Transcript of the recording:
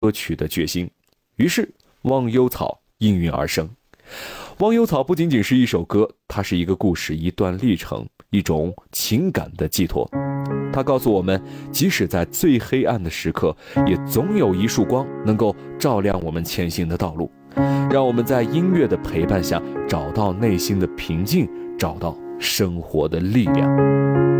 歌曲的决心。于是忘忧草应运而生。忘忧草不仅仅是一首歌，它是一个故事，一段历程，一种情感的寄托。它告诉我们，即使在最黑暗的时刻，也总有一束光能够照亮我们前行的道路，让我们在音乐的陪伴下找到内心的平静，找到生活的力量。